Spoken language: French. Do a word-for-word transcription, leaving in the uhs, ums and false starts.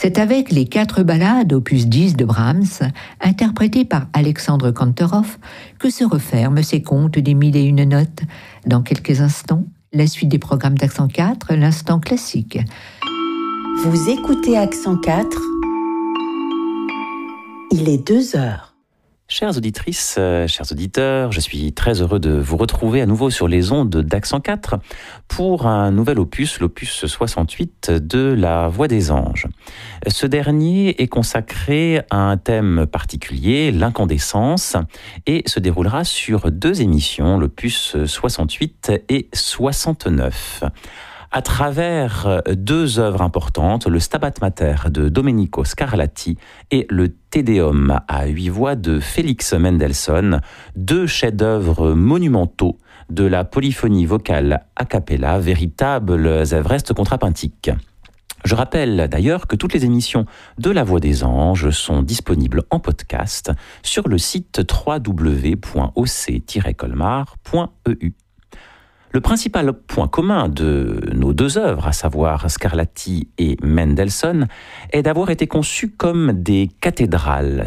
C'est avec les quatre ballades, opus dix de Brahms, interprétées par Alexandre Kantorov, que se referment ces contes des mille et une notes. Dans quelques instants, la suite des programmes d'Accent quatre, l'instant classique. Vous écoutez Accent quatre, il est deux heures. Chères auditrices, euh, chers auditeurs, je suis très heureux de vous retrouver à nouveau sur les ondes d'Accent quatre pour un nouvel opus, l'opus soixante-huit de La Voix des Anges. Ce dernier est consacré à un thème particulier, l'incandescence, et se déroulera sur deux émissions, l'opus soixante-huit et soixante-neuf. À travers deux œuvres importantes, le Stabat Mater de Domenico Scarlatti et le Te Deum à huit voix de Félix Mendelssohn, deux chefs-d'œuvre monumentaux de la polyphonie vocale a cappella, véritables Everest contrapuntiques. Je rappelle d'ailleurs que toutes les émissions de La Voix des Anges sont disponibles en podcast sur le site w w w point o c tiret colmar point e u. Le principal point commun de nos deux œuvres, à savoir Scarlatti et Mendelssohn, est d'avoir été conçues comme des cathédrales,